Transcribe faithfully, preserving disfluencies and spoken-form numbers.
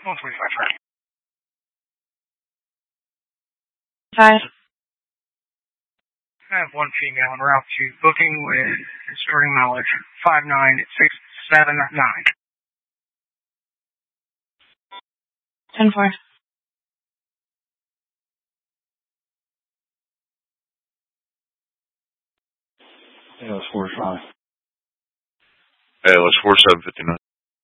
one twenty-five, right? Five. I have one female en route to booking with starting mileage five nine six seven nine. Ten four. A L S four five. A L S four seven fifty nine.